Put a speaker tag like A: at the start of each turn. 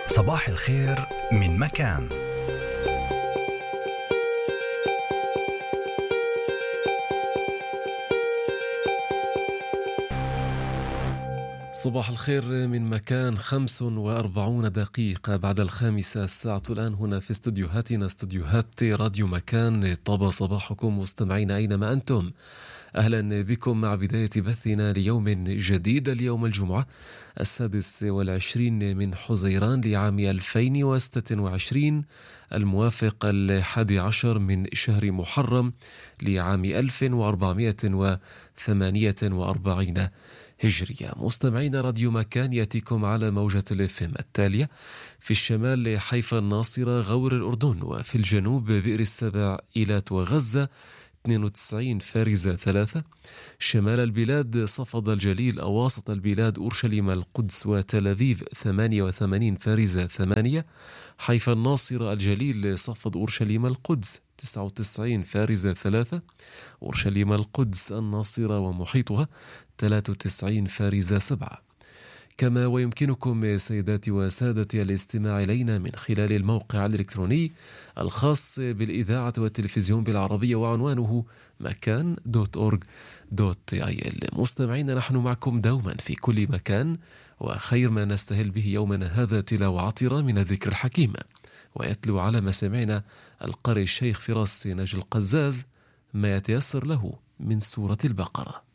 A: صباح الخير من مكان.
B: صباح الخير من مكان. 45 دقيقة بعد 5 الساعة الآن هنا في استوديوهاتنا، استوديوهات راديو مكان. طاب صباحكم مستمعين أينما أنتم. أهلا بكم مع بداية بثنا ليوم جديد، اليوم الجمعة 26 من حزيران لعام 2026، الموافق 11 من شهر محرم لعام 1448 هجرية. مستمعين راديو مكان يأتيكم على موجة الFM التالية: في الشمال حيفا الناصرة غور الأردن، وفي الجنوب بئر السبع إيلات وغزة 92 فارزة 3، شمال البلاد صفد الجليل، أواسط البلاد أورشليم القدس وتل أبيب 88 فارزة 8، حيفا الناصرة الجليل صفد أورشليم القدس 99 فارزة 3، أورشليم القدس الناصرة ومحيطها 93 فارزة 7. كما ويمكنكم سيداتي وسادتي الاستماع إلينا من خلال الموقع الإلكتروني الخاص بالإذاعة والتلفزيون بالعربية، وعنوانه مكان.org.il. مستمعين، نحن معكم دوما في كل مكان، وخير ما نستهل به يومنا هذا تلاوة عطرة من الذكر الحكيم. ويتلو على مسامعنا القارئ الشيخ فراس ناجي القزاز ما يتيسر له من سورة البقرة.